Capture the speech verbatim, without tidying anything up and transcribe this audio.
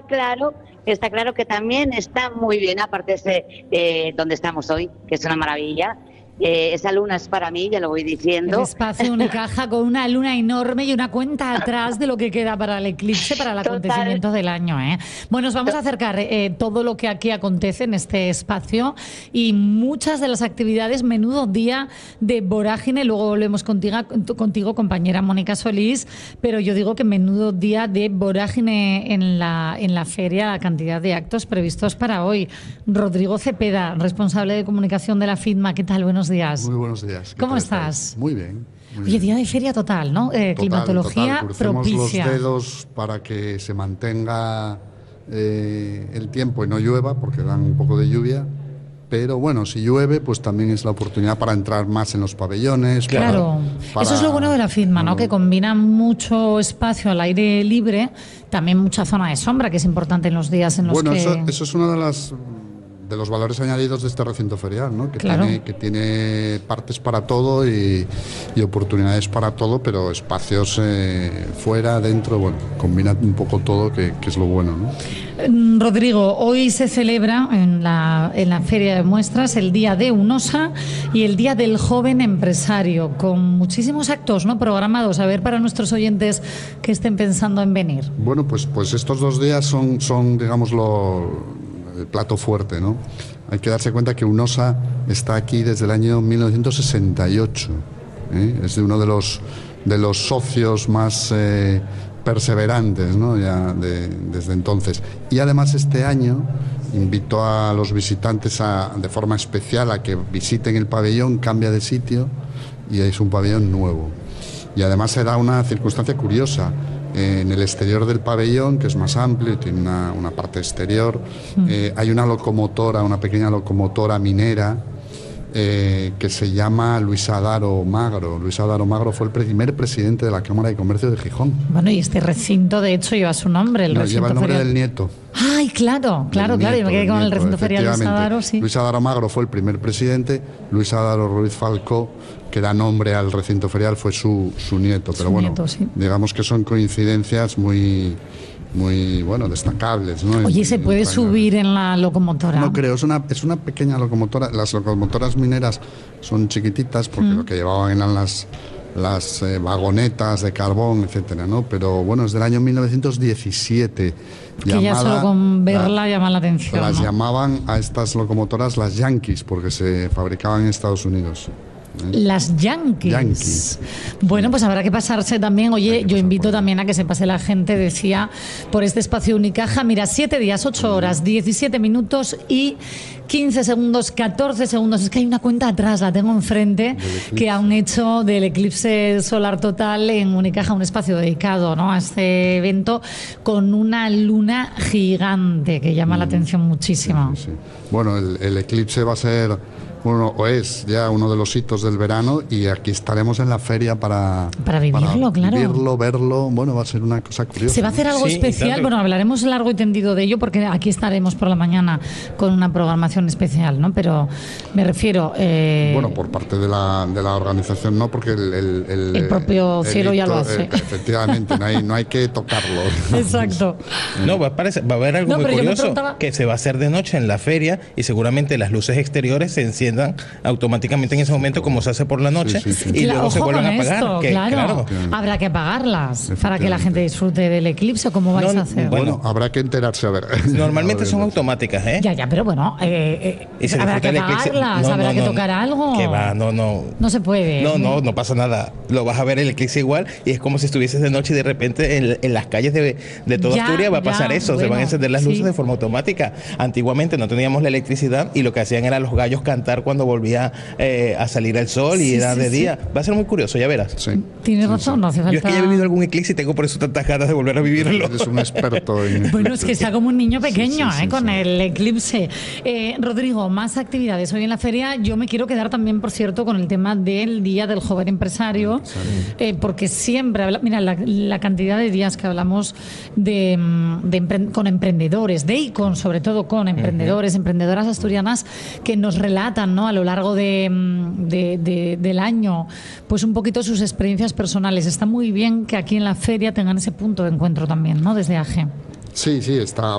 claro, está claro que también está muy bien, aparte de eh, donde estamos hoy, que es una maravilla. Eh, esa luna es para mí, ya lo voy diciendo. El espacio Unicaja con una luna enorme y una cuenta atrás de lo que queda para el eclipse, para el Total. acontecimiento del año, ¿eh? Bueno, os vamos a acercar eh, todo lo que aquí acontece en este espacio y muchas de las actividades. Menudo día de vorágine. Luego volvemos contigo, contigo compañera Mónica Solís, pero yo digo que menudo día de vorágine en la, en la feria, la cantidad de actos previstos para hoy. Rodrigo Cepeda, responsable de comunicación de la FITMA. ¿Qué tal? Buenos días. Muy buenos días. ¿Cómo estás? Estáis? Muy bien. Muy Oye, bien. día de feria total, ¿no? Eh, Total, climatología total. Crucemos propicia. los dedos para que se mantenga eh, el tiempo y no llueva, porque dan un poco de lluvia. Pero bueno, si llueve, pues también es la oportunidad para entrar más en los pabellones. Claro, para, para... eso es lo bueno de la FITMA, ¿no? Que combina mucho espacio al aire libre, también mucha zona de sombra, que es importante en los días en los bueno, que... Bueno, eso, eso es una de las... de los valores añadidos de este recinto ferial, ¿no? Que, claro. tiene, que tiene partes para todo y, y oportunidades para todo, pero espacios eh, fuera, dentro, bueno, combina un poco todo, que, que es lo bueno, ¿no? Rodrigo, hoy se celebra en la, en la Feria de Muestras el Día de UNOSA y el Día del Joven Empresario, con muchísimos actos, ¿no?, programados. A ver, para nuestros oyentes que estén pensando en venir. Bueno, pues, pues estos dos días son, son digamos, lo... el plato fuerte, ¿no? Hay que darse cuenta que UNOSA está aquí desde el año mil novecientos sesenta y ocho, ¿eh? Es de uno de los, de los socios más eh, perseverantes, ¿no?, ya de, desde entonces. Y además este año invitó a los visitantes a, de forma especial a que visiten el pabellón, cambia de sitio y es un pabellón nuevo. Y además se da una circunstancia curiosa. En el exterior del pabellón, que es más amplio, tiene una, una parte exterior, mm. eh, hay una locomotora, una pequeña locomotora minera eh, que se llama Luis Adaro Magro. Luis Adaro Magro fue el primer presidente de la Cámara de Comercio de Gijón. Bueno, y este recinto, de hecho, lleva su nombre. El no, recinto lleva el nombre ferial. del nieto. Ay, claro, claro, del claro. Nieto, Yo me quedé con nieto, el recinto ferial Luis Adaro, sí. Luis Adaro Magro fue el primer presidente. Luis Adaro Ruiz Falcó, que da nombre al recinto ferial, fue su, su nieto. Pero su bueno, nieto, sí. digamos que son coincidencias muy... muy, bueno, destacables, ¿no? Oye, ¿se puede subir en la locomotora? No creo, es una, es una pequeña locomotora. Las locomotoras mineras son chiquititas porque mm. lo que llevaban eran las, las eh, vagonetas de carbón, etcétera, ¿no? Pero bueno, es del año mil novecientos diecisiete. Que llamada, ya solo con verla la, llama la atención. Las ¿no? llamaban a estas locomotoras las Yankees porque se fabricaban en Estados Unidos. Las Yankees. Yankees. Bueno, pues habrá que pasarse también. Oye, yo invito también a que se pase la gente, decía, por este espacio Unicaja. Mira, siete días, ocho horas, diecisiete minutos y quince segundos, catorce segundos. Es que hay una cuenta atrás, la tengo enfrente, que han hecho del eclipse solar total en Unicaja, un espacio dedicado, ¿no?, a este evento, con una luna gigante que llama mm. la atención muchísimo. Sí, sí, sí. Bueno, el, el eclipse va a ser... Bueno, o es ya uno de los hitos del verano y aquí estaremos en la feria para... Para vivirlo, para claro. vivirlo, verlo, bueno, va a ser una cosa curiosa. ¿Se va a hacer algo sí, especial? Bueno, hablaremos largo y tendido de ello porque aquí estaremos por la mañana con una programación especial, ¿no? Pero me refiero... Eh... Bueno, por parte de la, de la organización no, porque el... El, el, el propio el cielo hito, ya lo hace. Eh, efectivamente, no hay, no hay que tocarlo. Exacto. No, va a, parecer, va a haber algo no, muy curioso, preguntaba... que se va a hacer de noche en la feria y seguramente las luces exteriores se encienden automáticamente en ese momento como se hace por la noche, sí, sí, sí. y Claro, luego se vuelven a apagar. Esto, que, claro. claro. Habrá que apagarlas para que la gente disfrute del eclipse. ¿Cómo vais No, a hacer? Bueno, Bueno, habrá que enterarse, a ver. Normalmente A ver, son no. automáticas, ¿eh? Ya, ya, pero bueno, eh, Y se eh, habrá que disfruta el eclipse. apagarlas, No, habrá no, que no, tocar algo. Que va, no, no. No se puede. No, no, no pasa nada. Lo vas a ver el eclipse igual y es como si estuvieses de noche y de repente en, en las calles de, de toda Ya, Asturias va a pasar ya, eso. bueno, se van a encender las luces sí. de forma automática. Antiguamente no teníamos la electricidad y lo que hacían era los gallos cantar cuando volvía eh, a salir el sol y Sí, era sí, de sí. día. Va a ser muy curioso, ya verás. Sí. Tienes Sí, razón, sí. no hace falta... Yo es que ya he vivido algún eclipse y tengo por eso tantas ganas de volver a vivirlo. Eres un experto en... Bueno, es que está como un niño pequeño, Sí, sí, ¿eh? sí, con sí. el eclipse. Eh, Rodrigo, más actividades hoy en la feria. Yo me quiero quedar también, por cierto, con el tema del Día del Joven Empresario, eh, porque siempre habla, mira, la, la cantidad de días que hablamos de, de empre- con emprendedores, de y con, sobre todo con emprendedores, uh-huh. emprendedoras asturianas que nos relatan, ¿no?, a lo largo de, de, de, del año, pues un poquito sus experiencias personales. Está muy bien que aquí en la feria tengan ese punto de encuentro también, ¿no?, desde A G E. Sí, sí, está